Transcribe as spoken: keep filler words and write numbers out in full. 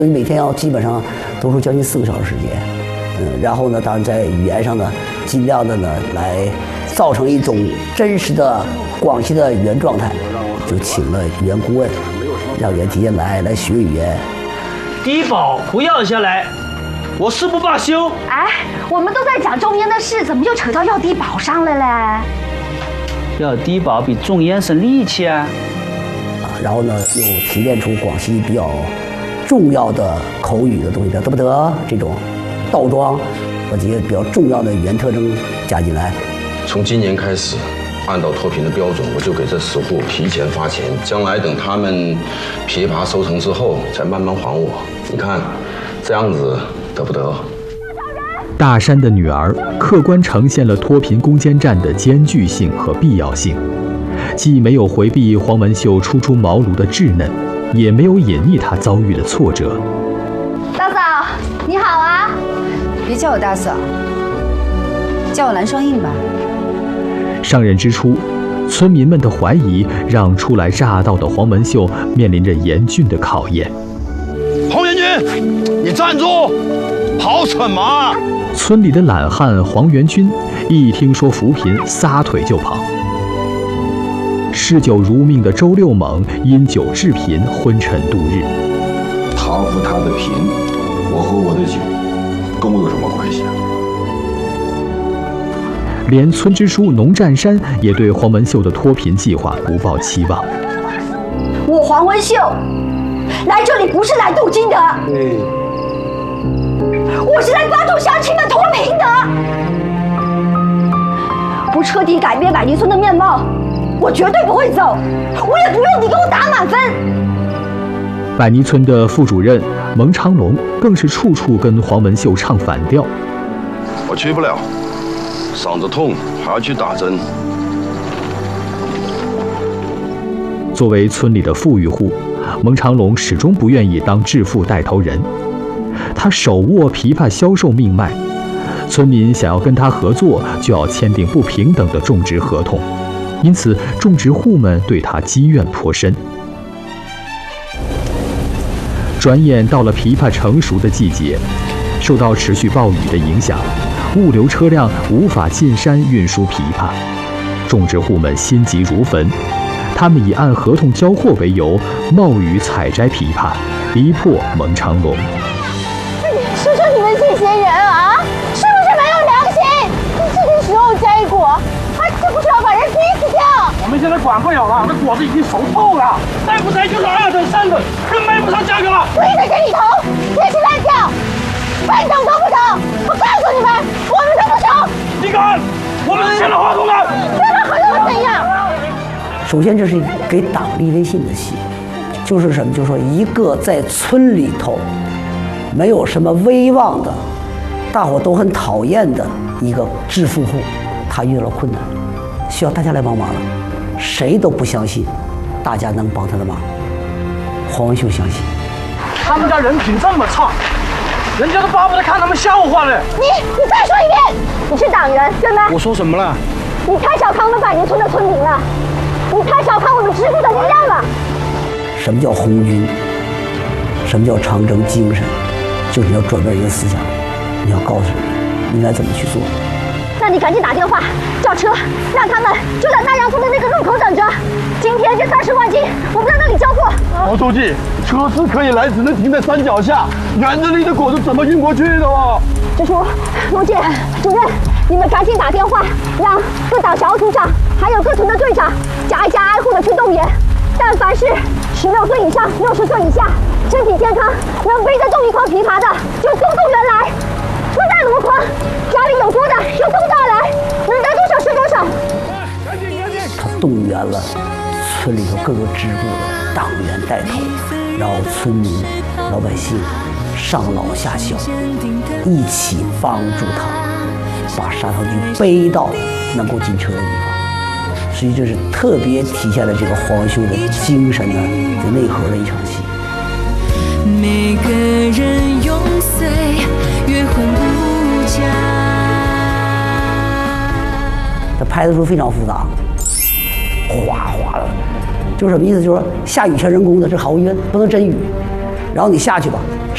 所以每天要基本上读书将近四个小时时间，嗯，然后呢，当然在语言上呢，尽量的呢来造成一种真实的广西的语言状态，就请了语言顾问，让语言体验来来学语言。 低保不要下来，我誓不罢休。 哎，我们都在讲种烟的事，怎么就扯到要低保上了嘞？ 要低保比种烟省力气啊！ 啊，然后呢，又提炼出广西比较重要的口语的东西，比如得不得这种倒装和几个比较重要的语言特征加进来。 从今年开始，按照脱贫的标准，我就给这十户提前发钱，将来等他们枇杷收成之后，再慢慢还我。你看，这样子得不得？ 大山的女儿客观呈现了脱贫攻坚战的艰巨性和必要性，既没有回避黄文秀初出茅庐的稚嫩，也没有隐匿她遭遇的挫折。 大嫂，你好啊！ 别叫我大嫂，叫我蓝双印吧。 上任之初，村民们的怀疑让初来乍到的黄文秀面临着严峻的考验。 黄元军，你站住！跑什么？ 村里的懒汉黄元军一听说扶贫，撒腿就跑。嗜酒如命的周六猛因酒致贫，昏沉度日。 他扶他的贫，我和我的酒，跟我有什么关系啊？ 连村支书农占山也对黄文秀的脱贫计划不抱期望。 我黄文秀来这里不是来镀金的，嗯。我是来帮助乡亲们脱贫的，不彻底改变百泥村的面貌，我绝对不会走，我也不用你给我打满分。 百泥村的副主任蒙长龙更是处处跟黄文秀唱反调。 我去不了，嗓子痛还要去打针。 作为村里的富裕户，蒙长龙始终不愿意当致富带头人。他手握枇杷销售命脉，村民想要跟他合作，就要签订不平等的种植合同，因此种植户们对他积怨颇深。转眼到了枇杷成熟的季节，受到持续暴雨的影响，物流车辆无法进山运输枇杷，种植户们心急如焚，他们以按合同交货为由，冒雨采摘枇杷，逼迫蒙长龙。 说说你们这些人啊，是不是没有良心？这个时候摘果，还是不是要把人逼死掉？ 我们现在管不了了，那果子已经熟透了，再不摘就是二等三等，更卖不上价格了。 我也在这里投，也是烂掉，半等都不等。我告诉你们，我们都不收。 你敢？我们是签了合同的。 签了合同又怎样？ 首先，这是给党立威信的戏，就是什么？就是说，一个在村里头没有什么威望的，大伙都很讨厌的一个致富户，他遇到了困难，需要大家来帮忙了，谁都不相信大家能帮他的忙。黄文秀相信。 他们家人品这么差，人家都巴不得看他们笑话了。 你你再说一遍，你是党员对吗？ 我说什么了？ 你太小看我们百宁村的村民了，你太小看我们支部的力量了。 什么叫红军？什么叫长征精神？就是你要转变一个思想，你要告诉人应该怎么去做。 那你赶紧打电话叫车，让他们就在纳阳村的那个路口等着。今天这三十万斤，我们在那里交货。 毛书记，车是可以来，只能停在山脚下，园子里的果子怎么运过去的哦？ 支书、农建主任，你们赶紧打电话，让各党小组长还有各村的队长家一家挨户的去动员。但凡是十六岁以上、六十岁以下、身体健康、能背得动一筐枇杷的，就都动员来；不带箩筐、家里有多的就都带来，能得多少是多少。 他动员了村里头各个支部的党员带头，然后村民、老百姓上老下小，一起帮助他把砂糖橘背到能够进车的地方。所以这是特别体现了这个黄文秀的精神呢的内核的一场戏。 每个人永岁月魂不假。 他拍的时候非常复杂，哗哗的，就是什么意思？就是说下雨前人工的，这毫无疑问不能真雨，然后你下去吧，